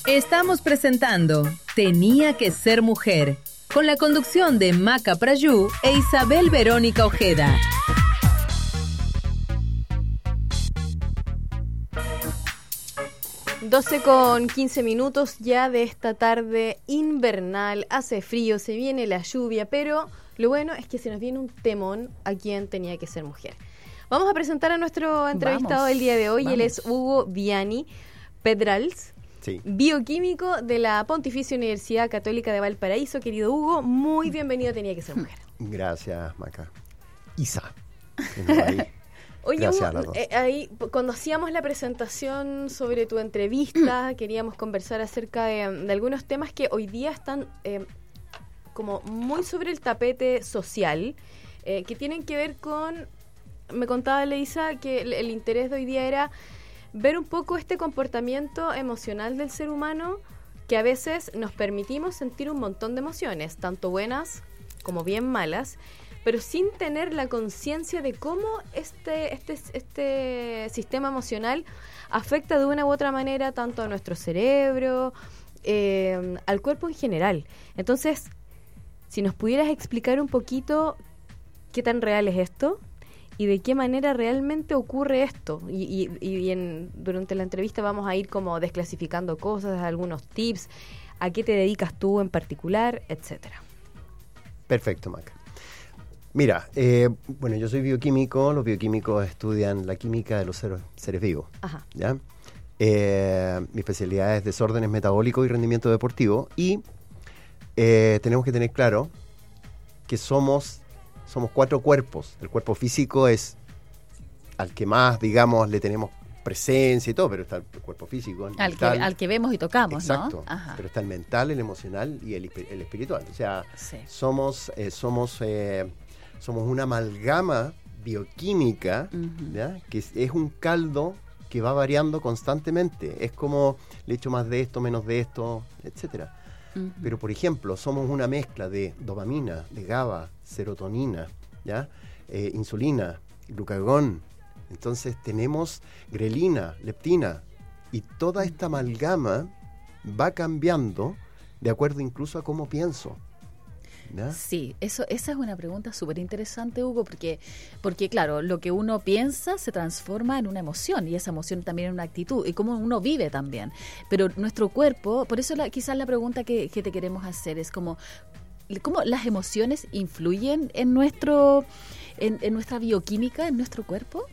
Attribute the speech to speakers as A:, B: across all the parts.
A: Estamos presentando Tenía que ser mujer, con la conducción de Maca Prayú e Isabel Verónica Ojeda.
B: Con 15 minutos ya de esta tarde invernal, hace frío, se viene la lluvia, pero lo bueno es que se nos viene un temón a quien tenía que ser mujer. Vamos a presentar a nuestro entrevistado del día de hoy. Él es Hugo Viani Pedrals, sí, bioquímico de la Pontificia Universidad Católica de Valparaíso. Querido Hugo, muy bienvenido a Tenía que ser mujer.
C: Gracias, Maca. Isa.
B: Oye, Hugo, ahí cuando hacíamos la presentación sobre tu entrevista, queríamos conversar acerca de algunos temas que hoy día están como muy sobre el tapete social, que tienen que ver con, me contaba Leisa, que el interés de hoy día era ver un poco este comportamiento emocional del ser humano, que a veces nos permitimos sentir un montón de emociones, tanto buenas como bien malas, pero sin tener la conciencia de cómo este sistema emocional afecta de una u otra manera tanto a nuestro cerebro, al cuerpo en general. Entonces, si nos pudieras explicar un poquito qué tan real es esto y de qué manera realmente ocurre esto. Durante la entrevista vamos a ir como desclasificando cosas, algunos tips, a qué te dedicas tú en particular, etcétera.
C: Perfecto, Maca. Mira, bueno, yo soy bioquímico. Los bioquímicos estudian la química de los seres vivos. Ajá. ¿Ya? Mi especialidad es desórdenes metabólicos y rendimiento deportivo. Y tenemos que tener claro que somos 4 cuerpos. El cuerpo físico es al que más, digamos, le tenemos presencia y todo, pero está el cuerpo físico.
D: Al que vemos y tocamos,
C: exacto,
D: ¿no? Ajá.
C: Pero está el mental, el emocional y el espiritual. O sea, sí, somos una amalgama bioquímica, ¿ya? Que es un caldo que va variando constantemente. Es como le echo más de esto, menos de esto, etcétera. Pero, por ejemplo, somos una mezcla de dopamina, de GABA, serotonina, ¿ya? Insulina, glucagón. Entonces tenemos grelina, leptina. Y toda esta amalgama va cambiando de acuerdo incluso a cómo pienso. ¿Ya?
D: Sí, esa es una pregunta súper interesante, Hugo, porque claro, lo que uno piensa se transforma en una emoción y esa emoción también en una actitud y cómo uno vive también. Pero nuestro cuerpo, por eso quizás la pregunta que te queremos hacer es cómo las emociones influyen en nuestra bioquímica, en nuestro cuerpo.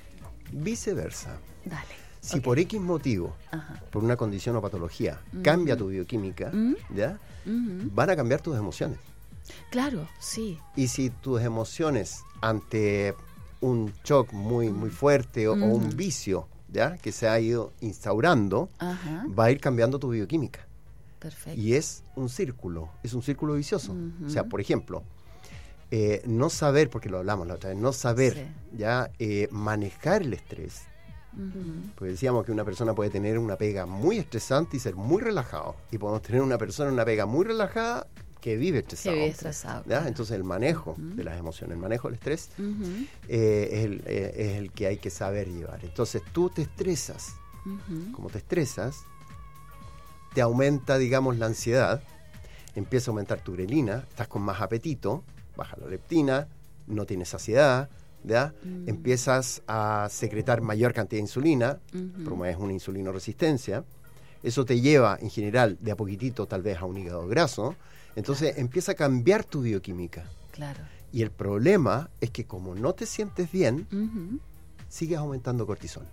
C: Viceversa.
D: Dale.
C: Si por X motivo, por una condición o patología, cambia tu bioquímica, ¿ya? Van a cambiar tus emociones.
D: Claro, sí.
C: Y si tus emociones ante un shock muy fuerte o un vicio, ¿ya? Que se ha ido instaurando, va a ir cambiando tu bioquímica.
D: Perfecto.
C: Y es un círculo vicioso. O sea, por ejemplo, no saber, porque lo hablamos la otra vez, no saber, sí, ya manejar el estrés. Porque decíamos que una persona puede tener una pega muy estresante y ser muy relajado. Y podemos tener una persona en una pega muy relajada que vive estresado. Claro. Entonces el manejo de las emociones, el manejo del estrés es el que hay que saber llevar. Entonces tú te estresas. Como te estresas, te aumenta, digamos, la ansiedad, empieza a aumentar tu grelina, estás con más apetito, baja la leptina, no tienes saciedad, ¿ya? Empiezas a secretar mayor cantidad de insulina, promueves una insulinoresistencia. Eso te lleva, en general, de a poquitito tal vez a un hígado graso. Entonces empieza a cambiar tu bioquímica.
D: Claro.
C: Y el problema es que como no te sientes bien, sigues aumentando cortisol.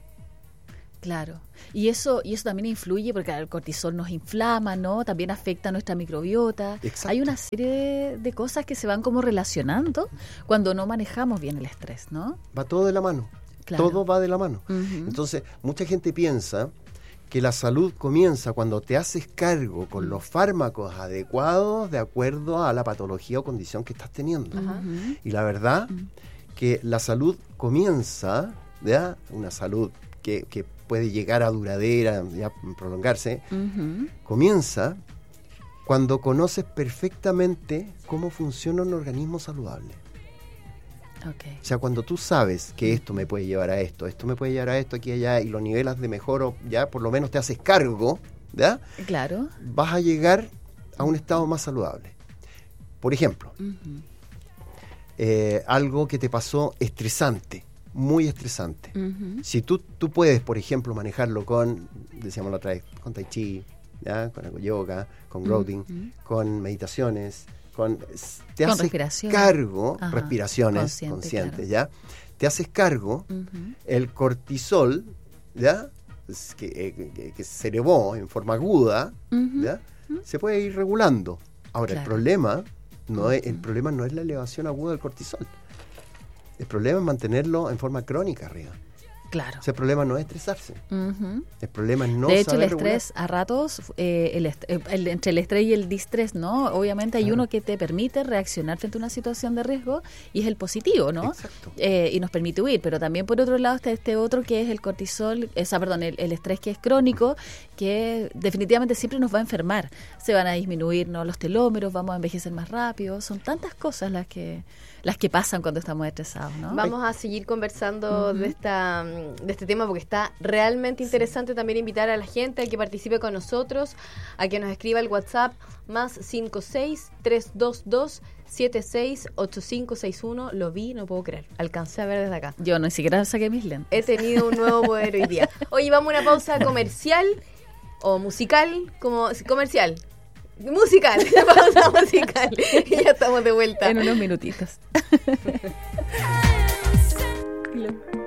D: Claro. Y eso también influye porque el cortisol nos inflama, ¿no? También afecta a nuestra microbiota.
C: Exacto.
D: Hay una serie de cosas que se van como relacionando cuando no manejamos bien el estrés, ¿no?
C: Va todo de la mano. Claro. Todo va de la mano. Entonces, mucha gente piensa que la salud comienza cuando te haces cargo con los fármacos adecuados de acuerdo a la patología o condición que estás teniendo. Y la verdad que la salud comienza, ¿ya? Una salud que puede llegar a duradera, ya prolongarse, comienza cuando conoces perfectamente cómo funciona un organismo saludable.
D: Okay.
C: O sea, cuando tú sabes que esto me puede llevar a esto me puede llevar a esto, aquí y allá, y lo nivelas de mejor, o ya por lo menos te haces cargo, ¿ya?
D: Claro.
C: Vas a llegar a un estado más saludable. Por ejemplo, algo que te pasó estresante, muy estresante. Si tú puedes, por ejemplo, manejarlo decíamos la otra vez, con tai chi, ¿ya? Con yoga, con grounding, con meditaciones, te haces
D: respiración.
C: Cargo, respiraciones conscientes, claro. ¿Ya? Te haces cargo, el cortisol, ¿ya? Que se elevó en forma aguda, ¿ya? Se puede ir regulando. Ahora, claro. El problema no es la elevación aguda del cortisol. El problema es mantenerlo en forma crónica arriba.
D: Claro.
C: O sea, el problema no es estresarse. El problema es no
D: de hecho,
C: saber
D: el estrés
C: regular.
D: A ratos, entre el estrés y el distrés, ¿no? Obviamente hay uno que te permite reaccionar frente a una situación de riesgo y es el positivo, ¿no?
C: Exacto.
D: Y nos permite huir, pero también por otro lado está este otro que es el cortisol, el estrés que es crónico, que definitivamente siempre nos va a enfermar. Se van a disminuir, ¿no?, los telómeros, vamos a envejecer más rápido. Son tantas cosas las que pasan cuando estamos estresados, ¿no?
B: Vamos a seguir conversando de este tema porque está realmente interesante. También invitar a la gente a que participe con nosotros, a que nos escriba el WhatsApp más 56-322-768561. Lo vi, no puedo creer. Alcancé a ver desde acá.
D: Yo ni siquiera saqué mis lentes.
B: He tenido un nuevo poder hoy día. Oye, vamos a una pausa comercial o musical, como comercial. Musical, pausa musical. Y ya estamos de vuelta.
D: En unos minutitos.